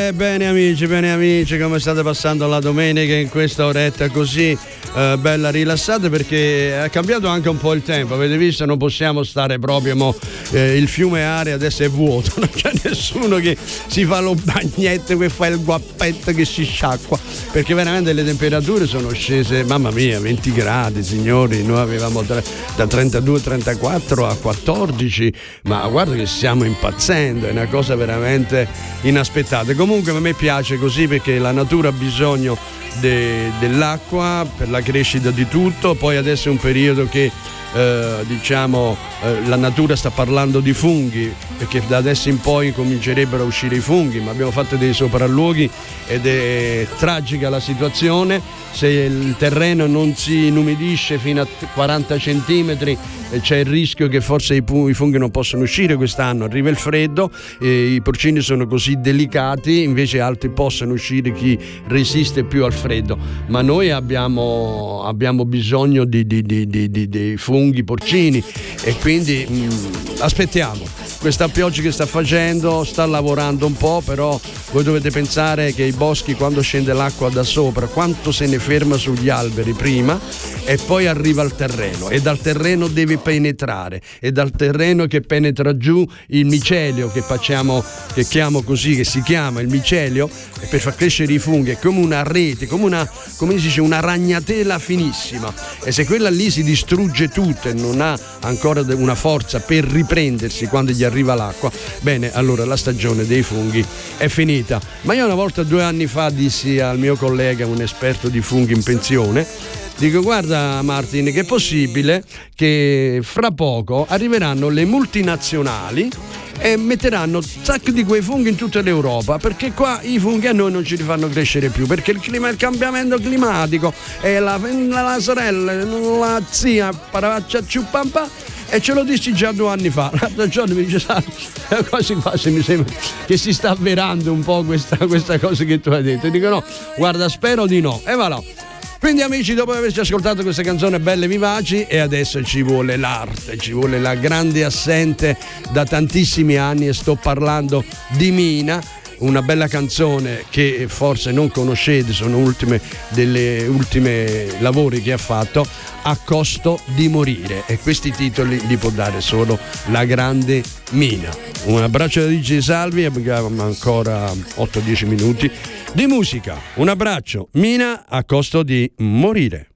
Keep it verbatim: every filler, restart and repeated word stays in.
Eh, bene amici, bene amici, come state passando la domenica in questa oretta così eh, bella rilassata, perché è cambiato anche un po' il tempo, avete visto? Non possiamo stare proprio mo, eh, il fiume Area adesso è vuoto, non c'è nessuno che si fa lo bagnetto, che fa il guappetto, che si sciacqua, perché veramente le temperature sono scese, mamma mia, venti gradi signori, noi avevamo tre, da trentadue trentaquattro a quattordici, ma guarda che stiamo impazzendo, è una cosa veramente inaspettata. Comunque a me piace così, perché la natura ha bisogno de, dell'acqua per la crescita di tutto. Poi adesso è un periodo che eh, diciamo eh, la natura sta parlando di funghi, perché da adesso in poi comincerebbero a uscire i funghi, ma abbiamo fatto dei sopralluoghi ed è tragica la situazione. Se il terreno non si inumidisce fino a quaranta centimetri c'è il rischio che forse i funghi non possono uscire quest'anno, arriva il freddo e i porcini sono così delicati, invece altri possono uscire, chi resiste più al freddo, ma noi abbiamo, abbiamo bisogno di, di, di, di, di, di funghi porcini e quindi mh, aspettiamo. Questa pioggia che sta facendo sta lavorando un po', però voi dovete pensare che i boschi, quando scende l'acqua da sopra, quanto se ne ferma sugli alberi prima e poi arriva al terreno, e dal terreno deve penetrare, e dal terreno che penetra giù il micelio, che facciamo, che chiamo così, che si chiama il micelio, e per far crescere i funghi è come una rete, come una, come si dice, una ragnatela finissima, e se quella lì si distrugge tutta e non ha ancora una forza per riprendersi quando gli arriva l'acqua, bene, allora la stagione dei funghi è finita. Ma io una volta, due anni fa, dissi al mio collega, un esperto di funghi in pensione, dico: guarda Martin, che è possibile che fra poco arriveranno le multinazionali e metteranno sacchi di quei funghi in tutta l'Europa, perché qua i funghi a noi non ci fanno crescere più, perché il clima, il cambiamento climatico, e la, la sorella, la zia paravaccia ciupampa. E ce lo dissi già due anni fa. L'altro giorno mi dice: sai, quasi quasi mi sembra che si sta avverando un po' questa, questa cosa che tu hai detto. E dico: no, guarda, spero di no. E voilà. Quindi amici, dopo averci ascoltato queste canzoni belle e vivaci, e adesso ci vuole l'arte, ci vuole la grande assente da tantissimi anni, e sto parlando di Mina. Una bella canzone che forse non conoscete, sono ultime delle ultime lavori che ha fatto, A costo di morire, e questi titoli li può dare solo la grande Mina. Un abbraccio da D J Salvi, abbiamo ancora otto dieci minuti di musica. Un abbraccio, Mina, A costo di morire.